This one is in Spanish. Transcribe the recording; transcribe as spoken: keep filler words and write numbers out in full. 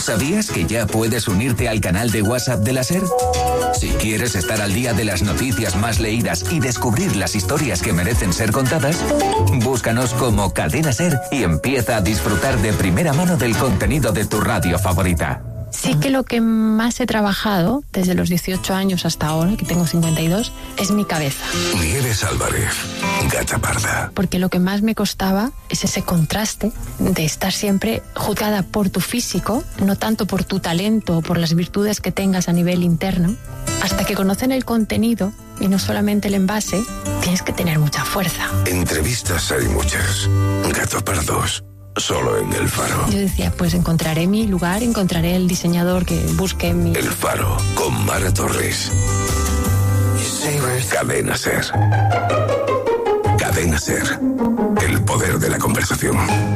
¿Sabías que ya puedes unirte al canal de WhatsApp de la SER? Si quieres estar al día de las noticias más leídas y descubrir las historias que merecen ser contadas, búscanos como Cadena SER y empieza a disfrutar de primera mano del contenido de tu radio favorita. Sí que lo que más he trabajado desde los dieciocho años hasta ahora, que tengo cincuenta y dos, es mi cabeza. Nieves Álvarez, Gata Parda. Porque lo que más me costaba es ese contraste de estar siempre juzgada por tu físico, no tanto por tu talento o por las virtudes que tengas a nivel interno. Hasta que conocen el contenido y no solamente el envase, tienes que tener mucha fuerza. Entrevistas hay muchas. Gato Pardos. Solo en El Faro. Yo decía, pues encontraré mi lugar, encontraré el diseñador que busque mi... El Faro, con Mara Torres. Cadena SER. Cadena SER. El poder de la conversación.